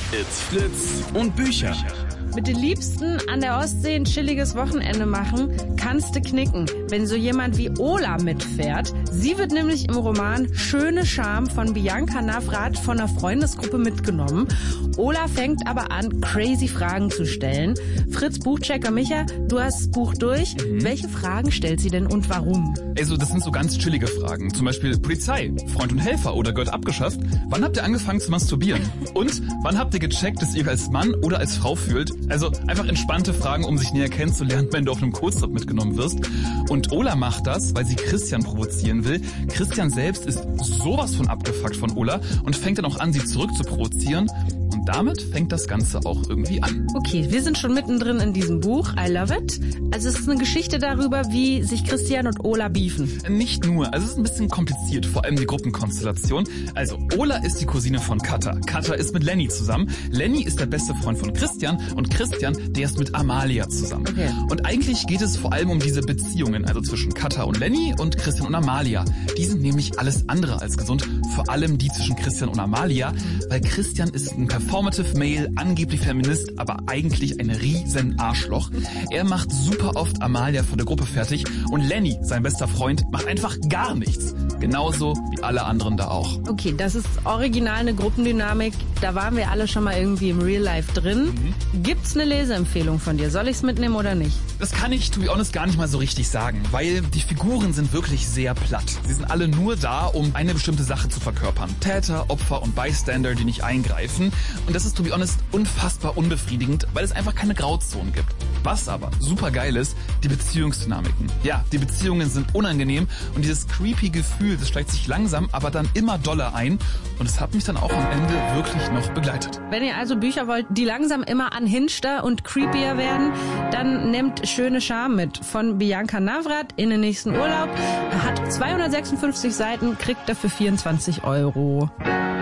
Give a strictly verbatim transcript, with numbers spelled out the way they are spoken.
It's Fritz und Bücher. Mit den Liebsten an der Ostsee ein chilliges Wochenende machen, kannst du knicken, wenn so jemand wie Ola mitfährt. Sie wird nämlich im Roman Schöne Scham von Bianca Navrat von einer Freundesgruppe mitgenommen. Ola fängt aber an, crazy Fragen zu stellen. Fritz Buchchecker Micha, du hast das Buch durch. Mhm. Welche Fragen stellt sie denn und warum? Also das sind so ganz chillige Fragen. Zum Beispiel Polizei, Freund und Helfer oder gehört abgeschafft. Wann habt ihr angefangen zu masturbieren? Und wann habt ihr gecheckt, dass ihr euch als Mann oder als Frau fühlt? Also einfach entspannte Fragen, um sich näher kennenzulernen, wenn du auf einem Kurztrip mitgenommen wirst. Und Ola macht das, weil sie Christian provozieren will. Christian selbst ist sowas von abgefuckt von Ola und fängt dann auch an, sie zurück zu provozieren. Und damit fängt das Ganze auch irgendwie an. Okay, wir sind schon mittendrin in diesem Buch. I love it. Also es ist eine Geschichte darüber, wie sich Christian und Ola beefen. Nicht nur. Also es ist ein bisschen kompliziert, vor allem die Gruppenkonstellation. Also Ola ist die Cousine von Katha. Katha ist mit Lenny zusammen. Lenny ist der beste Freund von Christian und Christian, der ist mit Amalia zusammen. Okay. Und eigentlich geht es vor allem um diese Beziehungen, also zwischen Katha und Lenny und Christian und Amalia. Die sind nämlich alles andere als gesund. Vor allem die zwischen Christian und Amalia, weil Christian ist ein Performative Male, angeblich Feminist, aber eigentlich ein riesen Arschloch. Er macht super oft Amalia vor der Gruppe fertig und Lenny, sein bester Freund, macht einfach gar nichts. Genauso wie alle anderen da auch. Okay, das ist original eine Gruppendynamik. Da waren wir alle schon mal irgendwie im Real Life drin. Mhm. Gibt's eine Leseempfehlung von dir? Soll ich's mitnehmen oder nicht? Das kann ich, to be honest, gar nicht mal so richtig sagen, weil die Figuren sind wirklich sehr platt. Sie sind alle nur da, um eine bestimmte Sache zu verkörpern. Täter, Opfer und Bystander, die nicht eingreifen. Und das ist, to be honest, unfassbar unbefriedigend, weil es einfach keine Grauzonen gibt. Was aber super geil ist, die Beziehungsdynamiken. Ja, die Beziehungen sind unangenehm und dieses creepy Gefühl, das steigt sich langsam, aber dann immer doller ein. Und es hat mich dann auch am Ende wirklich noch begleitet. Wenn ihr also Bücher wollt, die langsam immer unhingeder und creepier werden, dann nehmt Schöne Scham mit von Bianca Navrat in den nächsten Urlaub. Hat zweihundertsechsundfünfzig Seiten, kriegt dafür vierundzwanzig Euro.